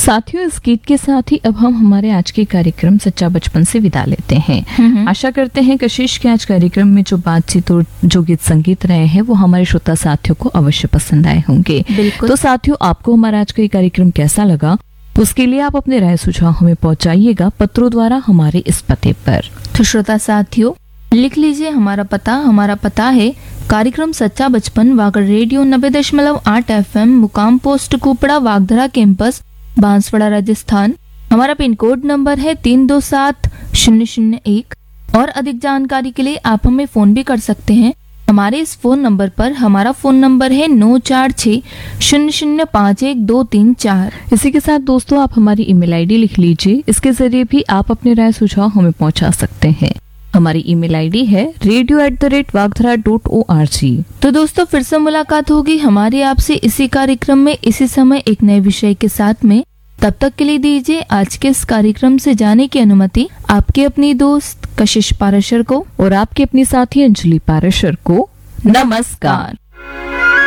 साथियों, इस गीत के साथ ही अब हम हमारे आज के कार्यक्रम सच्चा बचपन से विदा लेते हैं। आशा करते हैं कशिश के आज कार्यक्रम में जो बातचीत और जो गीत संगीत रहे हैं वो हमारे श्रोता साथियों को अवश्य पसंद आए होंगे। तो साथियों, आपको हमारा आज का ये कार्यक्रम कैसा लगा, उसके लिए आप अपने राय सुझाव हमें पहुंचाइएगा पत्रों द्वारा हमारे इस पते पर। तो श्रोता साथियों, लिख लीजिए हमारा पता है कार्यक्रम सच्चा बचपन वागड़ रेडियो 90.8 FM, मुकाम पोस्ट कुपड़ा, वागधरा कैंपस, बांसवाड़ा, राजस्थान। हमारा पिन कोड नंबर है 327001। और अधिक जानकारी के लिए आप हमें फोन भी कर सकते हैं। हमारे इस फोन नंबर पर हमारा फोन नंबर है 9460051234। इसी के साथ दोस्तों, आप हमारी ईमेल आईडी लिख लीजिए। इसके जरिए भी आप अपने राय सुझाव हमें पहुंचा सकते हैं। हमारी ईमेल आईडी है radio@wagdhara.org। तो दोस्तों, फिर से मुलाकात होगी हमारी आपसे इसी कार्यक्रम में इसी समय एक नए विषय के साथ में। तब तक के लिए दीजिए आज के इस कार्यक्रम से जाने की अनुमति आपकी अपनी दोस्त कशिश पाराशर को और आपकी अपनी साथी अंजलि पाराशर को। नमस्कार।